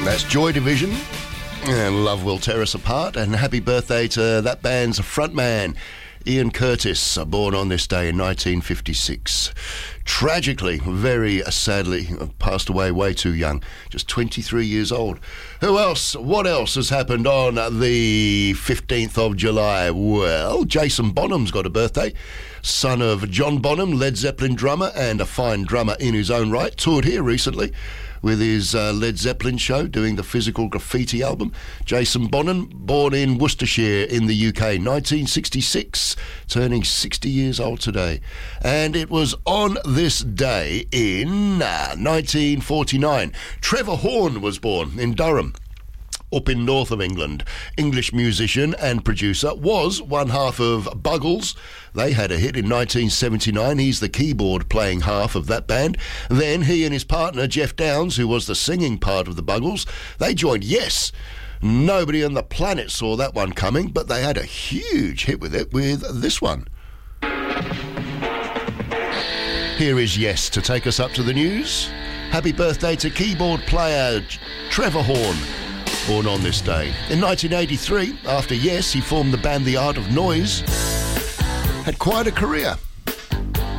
That's Joy Division and Love Will Tear Us Apart. And happy birthday to that band's frontman, Ian Curtis, born on this day in 1956. Tragically, very sadly, passed away way too young, just 23 years old. Who else? What else has happened on the 15th of July? Well, Jason Bonham's got a birthday. Son of John Bonham, Led Zeppelin drummer and a fine drummer in his own right. Toured here recently with his Led Zeppelin show, doing the Physical Graffiti album. Jason Bonham, born in Worcestershire in the UK, 1966, turning 60 years old today. And it was on this day in 1949. Trevor Horn was born in Durham, up in north of England. English musician and producer, was one half of Buggles. They had a hit in 1979. He's the keyboard playing half of that band. Then he and his partner Jeff Downes, who was the singing part of the Buggles, they joined Yes. Nobody on the planet saw that one coming, but they had a huge hit with it with this one. Here is Yes to take us up to the news. Happy birthday to keyboard player Trevor Horn, born on this day. In 1983, after Yes, he formed the band The Art of Noise. Had quite a career.